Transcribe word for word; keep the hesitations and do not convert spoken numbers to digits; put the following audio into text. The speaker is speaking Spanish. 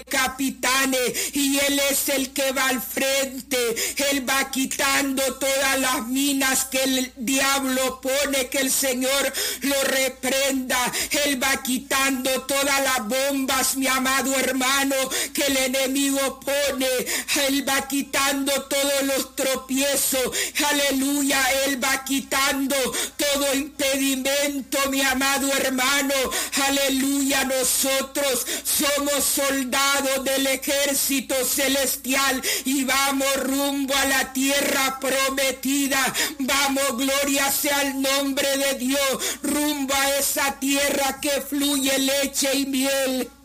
capitanes y Él es el que va al frente. Él va quitando todas las minas que el diablo pone, que el Señor lo reprenda. Él va quitando todas las bombas, mi amado hermano, que el enemigo pone. Él va quitando todos los tropiezos. Aleluya, Él va quitando todo impedimento, mi amado hermano. Aleluya, nosotros somos soldados del ejército celestial y vamos rumbo a la tierra prometida. Vamos, gloria sea el nombre de Dios, rumbo a esa tierra que fluye leche y miel.